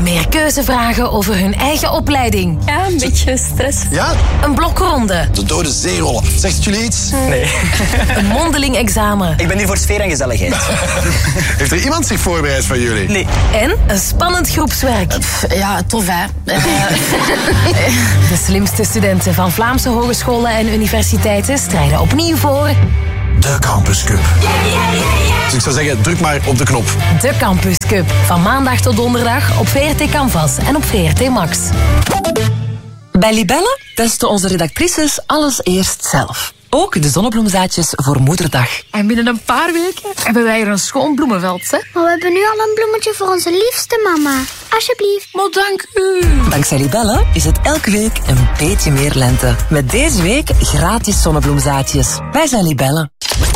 Meer keuzevragen over hun eigen opleiding. Ja, een beetje stress. Ja? Een blokronde. De dode zeerollen. Zegt jullie iets? Nee. Een mondeling examen. Ik ben hier voor sfeer en gezelligheid. Heeft er iemand zich voorbereid van jullie? Nee. En een spannend groepswerk. Ja, tof hè. De slimste studenten van Vlaamse hogescholen en universiteiten strijden opnieuw voor De Campus Cup. Dus ik zou zeggen, druk maar op de knop. de Campus Cup. Van maandag tot donderdag op VRT Canvas en op VRT Max. Bij Libelle testen onze redactrices alles eerst zelf. Ook de zonnebloemzaadjes voor Moederdag. En binnen een paar weken hebben wij hier een schoon bloemenveld, hè? Maar we hebben nu al een bloemetje voor onze liefste mama. Alsjeblieft. Maar dank u. Dankzij Libelle is het elke week een beetje meer lente. Met deze week gratis zonnebloemzaadjes. Wij zijn Libelle.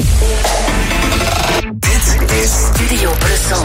Dit is Studio Brussel.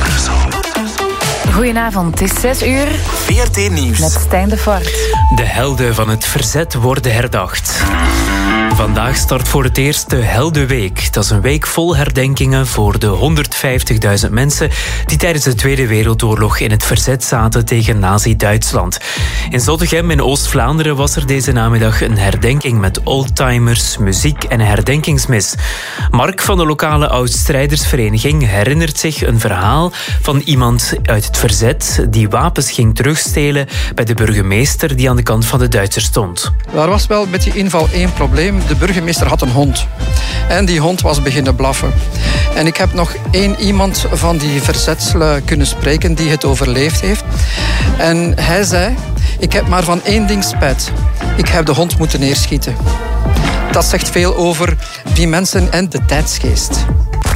Goedenavond, het is 6 uur VRT Nieuws. met Stijn de Voort. De helden van het verzet worden herdacht. Vandaag start voor het eerst de Heldenweek. Dat is een week vol herdenkingen voor de 150.000 mensen die tijdens de Tweede Wereldoorlog in het verzet zaten tegen Nazi-Duitsland. In Zottegem in Oost-Vlaanderen was er deze namiddag een herdenking met oldtimers, muziek en een herdenkingsmis. Mark van de lokale oud-strijdersvereniging herinnert zich een verhaal van iemand uit het verzet die wapens ging terugstelen bij de burgemeester die aan de kant van de Duitsers stond. Daar was wel met die inval één probleem. De burgemeester had een hond. En die hond was beginnen blaffen. En ik heb nog één iemand van die verzetsluî kunnen spreken die het overleefd heeft. En hij zei, ik heb maar van één ding spijt. Ik heb de hond moeten neerschieten. Dat zegt veel over die mensen en de tijdsgeest.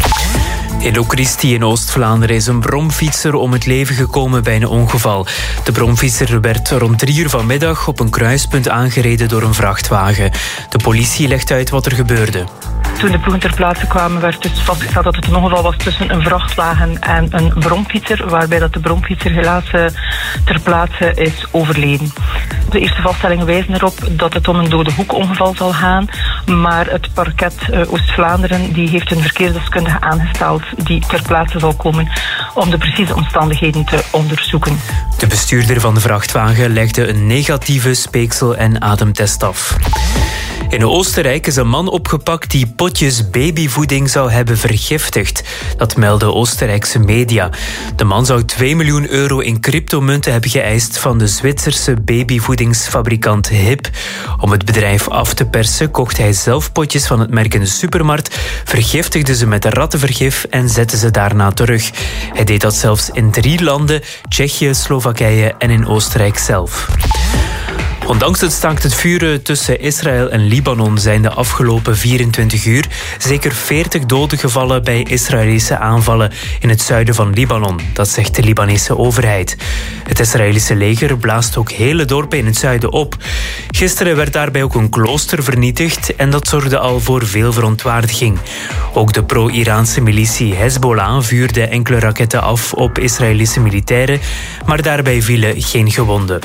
In Locristi in Oost-Vlaanderen is een bromfietser om het leven gekomen bij een ongeval. De bromfietser werd rond 3 uur vanmiddag op een kruispunt aangereden door een vrachtwagen. De politie legt uit wat er gebeurde. Toen de ploegen ter plaatse kwamen werd dus vastgesteld dat het een ongeval was tussen een vrachtwagen en een bromfietser, waarbij dat de bromfietser helaas ter plaatse is overleden. De eerste vaststellingen wijzen erop dat het om een dode hoekongeval zal gaan, maar het parket Oost-Vlaanderen die heeft een verkeersdeskundige aangesteld die ter plaatse zal komen om de precieze omstandigheden te onderzoeken. De bestuurder van de vrachtwagen legde een negatieve speeksel- en ademtest af. In Oostenrijk is een man opgepakt die potjes babyvoeding zou hebben vergiftigd. Dat melden Oostenrijkse media. De man zou 2 miljoen euro in cryptomunten hebben geëist van de Zwitserse babyvoedingsfabrikant HIP. Om het bedrijf af te persen kocht hij zelf potjes van het merk in de supermarkt, vergiftigde ze met rattenvergif en zette ze daarna terug. Hij deed dat zelfs in 3 landen, Tsjechië, Slowakije en in Oostenrijk zelf. Ondanks het staakt het vuren tussen Israël en Libanon zijn de afgelopen 24 uur zeker 40 doden gevallen bij Israëlische aanvallen in het zuiden van Libanon. Dat zegt de Libanese overheid. Het Israëlische leger blaast ook hele dorpen in het zuiden op. Gisteren werd daarbij ook een klooster vernietigd en dat zorgde al voor veel verontwaardiging. Ook de pro-Iraanse militie Hezbollah vuurde enkele raketten af op Israëlische militairen, maar daarbij vielen geen gewonden.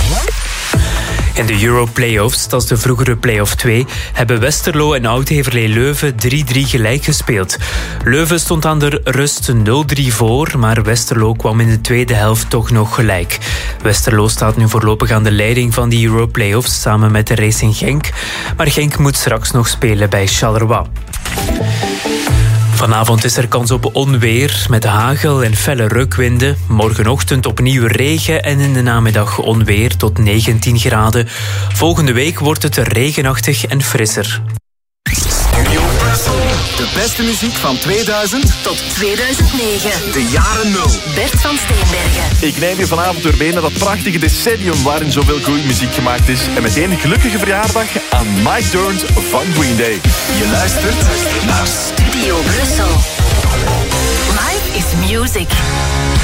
In de Euro-playoffs, dat is de vroegere play-off 2, hebben Westerlo en Oud-Heverlee Leuven 3-3 gelijk gespeeld. Leuven stond aan de rust 0-3 voor, maar Westerlo kwam in de tweede helft toch nog gelijk. Westerlo staat nu voorlopig aan de leiding van de Euro-playoffs samen met de Racing Genk, maar Genk moet straks nog spelen bij Charleroi. Vanavond is er kans op onweer met hagel en felle reukwinden. Morgenochtend opnieuw regen en in de namiddag onweer tot 19 graden. Volgende week wordt het regenachtig en frisser. Studio Brussel. De beste muziek van 2000 Tot 2009. de jaren 0. Bert van Steenbergen. Ik neem je vanavond weer mee naar dat prachtige decennium waarin zoveel goede muziek gemaakt is. En meteen een gelukkige verjaardag aan Mike Dirnt van Green Day. Je luistert naar Studio Brussel. Life is music.